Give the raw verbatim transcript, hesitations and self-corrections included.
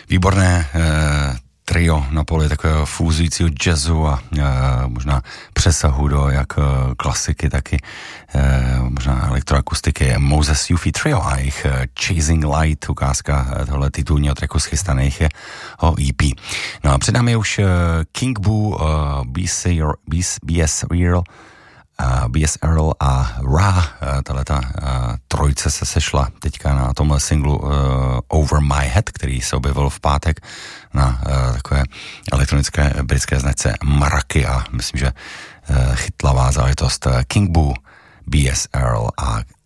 Výborné eh, trio na poli takového fúzujícího jazzu a eh, možná přesahu do jak eh, klasiky, taky eh, možná elektroakustiky. Moses Yuffie Trio a jejich eh, Chasing Light, ukázka eh, tohle titulního tracku z chystaných je o E P. No a před námi už eh, King Boo, eh, B S Real, Uh, B S Earl a Ra, uh, tahleta uh, trojce se sešla teďka na tomhle singlu uh, Over My Head, který se objevil v pátek na uh, takové elektronické britské značce Maraky a myslím, že uh, chytlavá záležitost. King Boo, B S Earl a